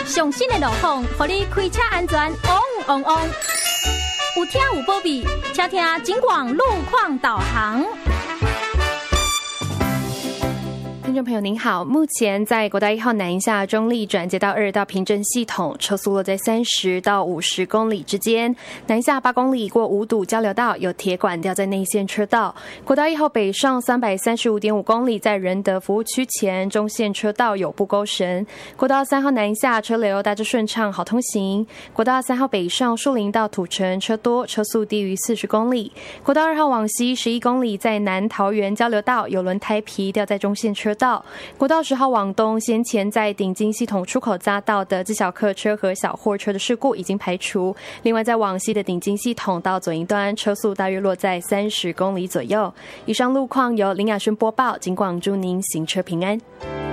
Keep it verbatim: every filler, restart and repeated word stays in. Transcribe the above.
上新的路况，让你开车安全旺旺旺。有听有保庇，请听警广路况导航。 听众朋友您好，目前在国道一号南一下中立转接到二到平镇系统，车速落在三十到五十公里之间。南下八公里过五堵交流道，有铁管掉在内线车道。国道一号北上三百三十五点五公里，在仁德服务区前中线车道有不勾绳。国道三号南下车流大致顺畅，好通行。国道三号北上树林到土城车多，车速低于四十公里。国道二号往西十一公里，在南桃园交流道有轮胎皮掉在中线车道。国道十号往东，先前在顶金系统出口匝道的自小客车和小货车的事故已经排除。另外，在往西的顶金系统到左营端，车速大约落在三十公里左右。以上路况由林雅轩播报，警广祝您行车平安。